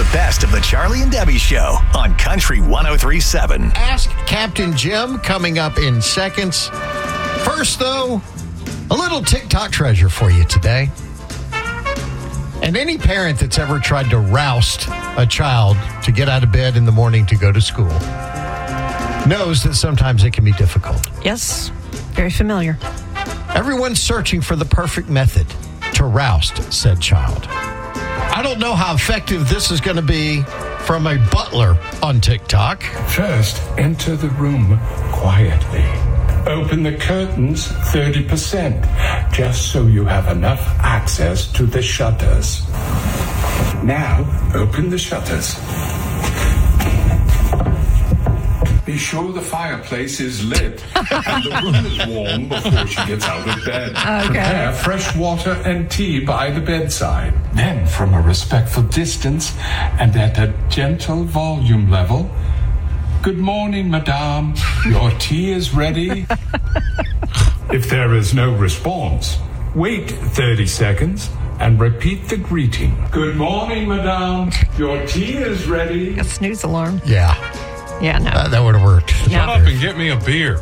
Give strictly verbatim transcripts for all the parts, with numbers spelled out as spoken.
the best of the Charlie and Debbie Show on Country one oh three point seven. Ask Captain Jim coming up in seconds. First, though, a little TikTok treasure for you today. And any parent that's ever tried to roust a child to get out of bed in the morning to go to school knows that sometimes it can be difficult. Yes, very familiar. Everyone's searching for the perfect method to roust said child. I don't know how effective this is going to be from a butler on TikTok. First, enter the room quietly. Open the curtains thirty percent, just so you have enough access to the shutters. Now, open the shutters. Be sure the fireplace is lit and the room is warm before she gets out of bed. Okay. Prepare fresh water and tea by the bedside. Then, from a respectful distance and at a gentle volume level, good morning, madame. Your tea is ready. If there is no response, wait thirty seconds and repeat the greeting. Good morning, madame. Your tea is ready. A snooze alarm. Yeah. Yeah, no. Uh, that would have worked. Yeah. Shut up and get me a beer.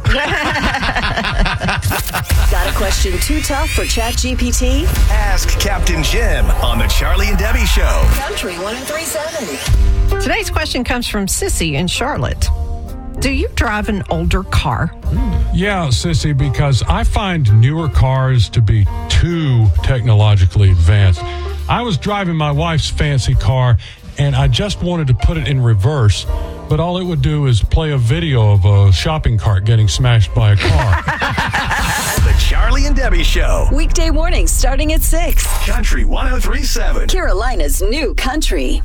Got a question too tough for ChatGPT? Ask Captain Jim on the Charlie and Debbie Show. Country one oh three point seven. Today's question comes from Sissy in Charlotte. Do you drive an older car? Yeah, Sissy, because I find newer cars to be too technologically advanced. I was driving my wife's fancy car, and I just wanted to put it in reverse, but all it would do is play a video of a shopping cart getting smashed by a car. The Charlie and Debbie Show. Weekday mornings starting at six. Country one oh three point seven. Carolina's new country.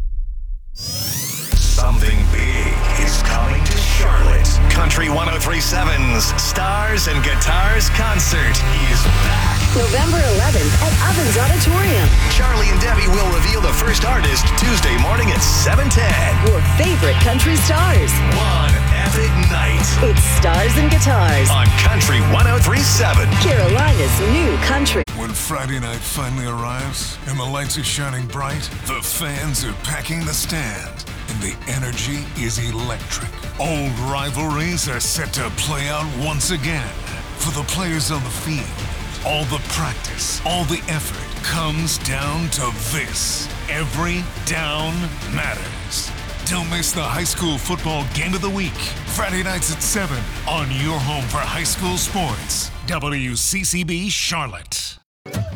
Something big is coming to Charlotte. Country one oh three point seven's Stars and Guitars concert is back. November eleventh at Ovens Auditorium. Charlie and Debbie will reveal the first artist Tuesday morning at seven ten. Your favorite country stars. One epic night. It's Stars and Guitars. On Country one oh three point seven. Carolina's new country. When Friday night finally arrives and the lights are shining bright, the fans are packing the stand, and the energy is electric. Old rivalries are set to play out once again. For the players on the field, all the practice, all the effort comes down to this. Every down matters. Don't miss the high school football game of the week. Friday nights at seven on your home for high school sports. W C C B Charlotte.